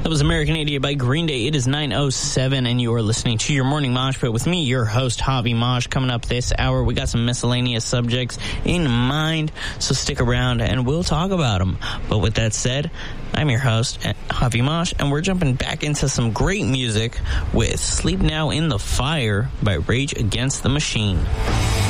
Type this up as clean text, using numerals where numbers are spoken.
That was American Idiot by Green Day. It is 9:07, and you are listening to your Morning Mosh Pit with me, your host, Javi Mosh. Coming up this hour, we got some miscellaneous subjects in mind, so stick around, and we'll talk about them. But with that said, I'm your host, Javi Mosh, and we're jumping back into some great music with Sleep Now in the Fire by Rage Against the Machine.